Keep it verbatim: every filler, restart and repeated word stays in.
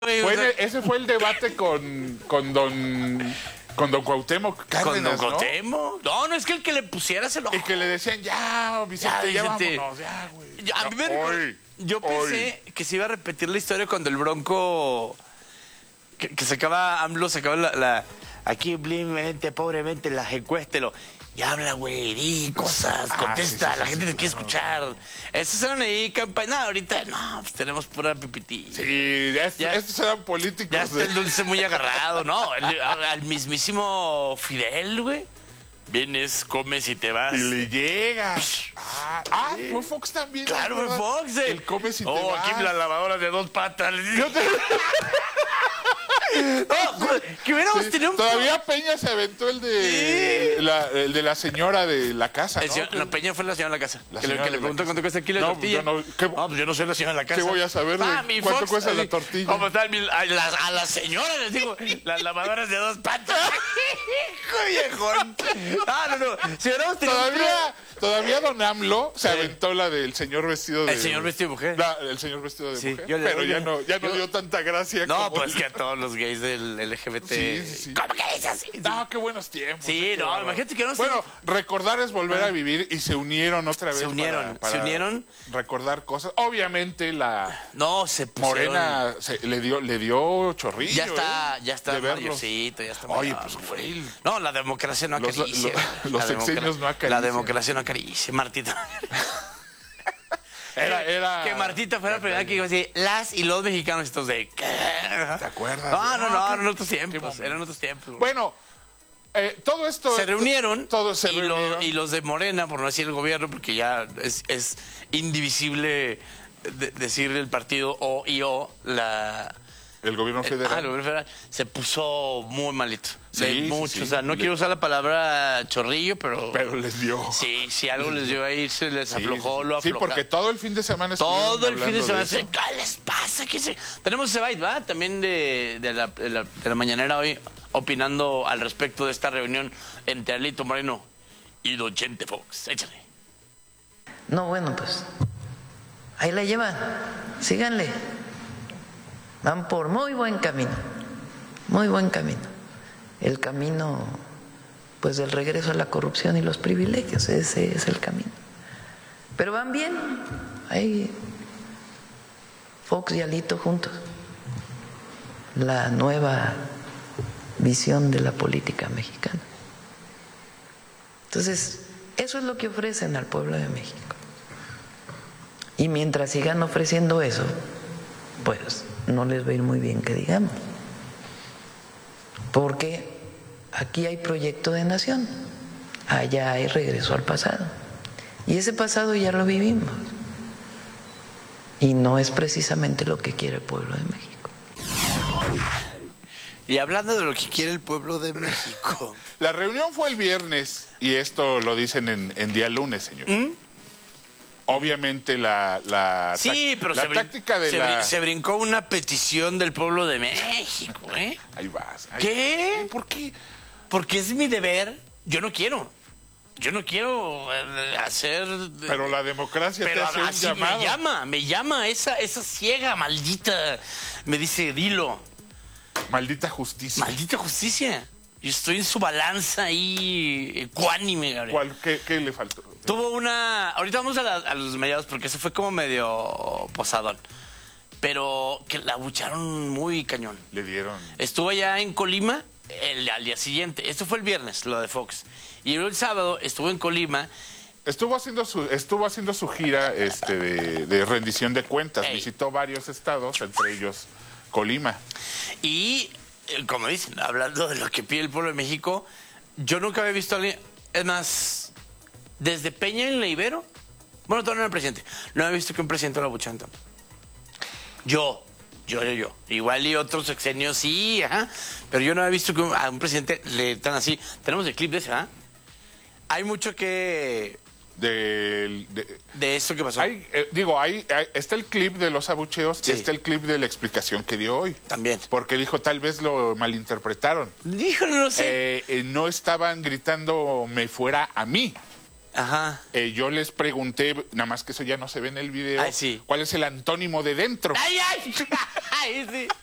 Fue o sea, el, ese fue el debate con, con don con don Cuauhtémoc Cárdenas, ¿con don ¿no? Cuauhtémoc? No, no es que el que le pusiera se lo... Y que le decían, ya, Vicente, ya, Ya, Vicente. vámonos, ya, güey. Yo, a mí me Ya, recordó- hoy, yo pensé hoy. que se iba a repetir la historia cuando el Bronco... Que, que sacaba, AMLO sacaba la... la aquí, humildemente, pobremente, las encuéstelo. Y habla, güey, di cosas, Ah, contesta, sí, sí, la sí, gente sí, te quiere claro. escuchar. Esos eran ahí campaña. No, ahorita no, pues tenemos pura pipití. Sí, ya, Ya- estos eran políticos. Ya está de- el dulce muy agarrado, ¿no? El- al, al mismísimo Fidel, güey. Vienes, comes y te vas. Y le llega. Ah, ah, fue Fox también. Claro, ¿verdad? fue Fox. eh. El come si te Oh, vas. aquí la lavadora de dos patas. Yo te- No, que hubiéramos Sí, tenido un... todavía Peña se aventó el de la, el de la señora de la casa, El ¿no? señor- la Peña fue la señora de la casa. La que le, señora que le de la preguntó casa. cuánto cuesta el kilo de No, tortilla. yo no- ¿qué- pues yo no soy la señora de la casa. ¿Qué voy a saber de Ah, mi cuánto Fox, cuesta la así, tortilla? ¿Cómo está? Mi- A la, a la señora les digo, las lavadoras de dos patas. Hijo viejón. Ah, no, no. Si hubiéramos tenido un- Todavía, todavía don AMLO se aventó la del señor vestido de... El señor vestido de mujer. La- el señor vestido de Sí, mujer. yo le- Pero ya yo- no, ya no yo- dio tanta gracia No, como... pues que a todos los gays del L G B T. Sí, sí, sí. ¿Cómo que es así? No, qué buenos tiempos. Sí, qué no, bárbaro. imagínate que no se- Bueno, recordar es volver a vivir y se unieron otra vez. Se unieron, para- para se unieron. Recordar cosas. Obviamente la No, se pusieron... Morena se- le dio le dio chorrillo. Ya está, ¿eh? ya está de verlos. mayorcito, ya está Oye, mayor, pues güey. fue el... No, la democracia no Los- acaricia. los- güey. los La democra- sexenios no acarician. La democracia no acaricia, Martita. Era, era... Que Martita fuera la primera que iba a decir las y los mexicanos estos de... ¿Qué? ¿Te acuerdas? No, no, no, Ah, eran otros qué tiempos, momento. eran otros tiempos. güey. Bueno, eh, todo esto... Se reunieron, Todos se y, lo- reunieron. y los de Morena, por no decir el gobierno, porque ya es, es indivisible de- decir el partido o y o, la... El gobierno el- federal. ah, el gobierno federal se puso muy malito. Sí, De sí, mucho. sí. O sea, no Le- quiero usar la palabra chorrillo, pero... Pero les dio. Sí, si algo les dio ahí, se les Sí, aflojó, sí, lo sí, aflojó. porque todo el fin de semana Todo el fin de semana, se ¿qué les pasa? ¿Qué se... Tenemos ese byte, ¿va? También de, de, la, de, la, de la mañanera hoy, opinando al respecto de esta reunión entre Alito Moreno y Don Chente Fox. Échale. No, bueno, pues ahí la llevan, síganle. Van por muy buen camino, muy buen camino. El camino, pues, del regreso a la corrupción y los privilegios, ese es el camino. Pero van bien, ahí Fox y Alito juntos. La nueva visión de la política mexicana. Entonces, eso es lo que ofrecen al pueblo de México. Y mientras sigan ofreciendo eso, pues no les va a ir muy bien, que digamos. Porque aquí hay proyecto de nación, allá hay regreso al pasado. Y ese pasado ya lo vivimos. Y no es precisamente lo que quiere el pueblo de México. Y hablando de lo que quiere el pueblo de México. La reunión fue el viernes y esto lo dicen en, en día lunes, señor. Obviamente la, la, Sí, tac- pero la se, brin- táctica de se, la... brin- se brincó una petición del pueblo de México, ¿eh? Ahí vas. ahí- ¿Qué? ¿Por qué? Porque es mi deber. Yo no quiero. Yo no quiero eh, hacer... Pero la democracia Pero te hace un así llamado. me llama, me llama esa, esa ciega maldita. Me dice, dilo. Maldita justicia. Maldita justicia. Yo estoy en su balanza ahí ecuánime, Gabriel. ¿Cuál? ¿Qué, qué le faltó? Tuvo una... Ahorita vamos a, la- a los mediados porque eso fue como medio posadón. Pero que la abucharon muy cañón. Le dieron... Estuvo allá en Colima el, al día siguiente. Esto fue el viernes, lo de Fox. Y el sábado estuvo en Colima. Estuvo haciendo su, estuvo haciendo su gira este, de, de rendición de cuentas. Ey. Visitó varios estados, entre ellos Colima. Y, eh, como dicen, hablando de lo que pide el pueblo de México, yo nunca había visto a alguien... Es más, desde Peña en la Ibero... Bueno, todavía no era el presidente. No había visto que un presidente lo abucharan tanto. Yo, yo, yo, yo. Igual y otros sexenios sí, ajá. Pero yo no había visto que un- a un presidente le tan así. Tenemos el clip de ese, ¿ah? Hay mucho que... Del- de- De eso que pasó. hay, eh, digo, hay, hay- está el clip de los abucheos Sí. y está el clip de la explicación que dio hoy. También. Porque dijo, tal vez lo malinterpretaron. Híjole, no sé. Eh, eh, no estaban gritando me fuera a mí. Ajá. Eh, yo les pregunté, nada más que eso ya no se ve en el video, Ay, sí. ¿cuál es el antónimo de dentro? ¡Ay, ay! ¡Ay, sí!